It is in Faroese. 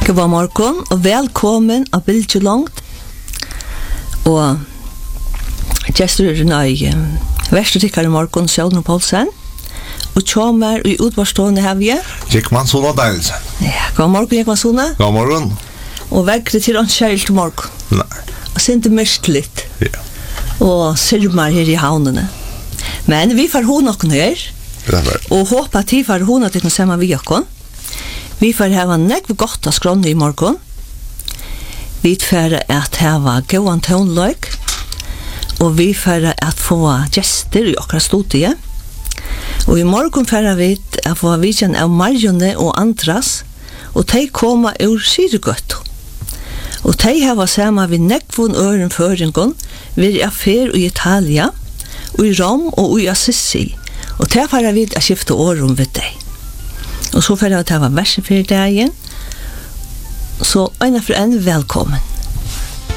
God morgon och välkommen av Bilge Långt. Och gestur nöj. Värsta tycker morgon Sjølden Poulsen. Och kommer i utvarstående här vi. Jekman Sona Danielsen. Ja, god morgon Jekman Sona. God morgon. Och verkligen till en kärlt morgon. Nej. Och sent märkligt. Ja. Och sirmar här i havnen. Men vi får hon och här. Och hoppa till för hon att det samma vi kan. Vi får ha nekv gott att skråna i morgon. Vi får att ha goan tonløyk. Og vi får at få gjester i okra studie. Og i morgon får vi at få vidjen av Marjone og Andras. Og de kommer ur Syregøtt. Og de har sammen ved nekvån øren føringen. Vi er affær i Italia, og i Rom og i Assisi. Og de får vi at skifte åren ved deg. Og så får jeg ta verset for dagen. Så en for en velkommen.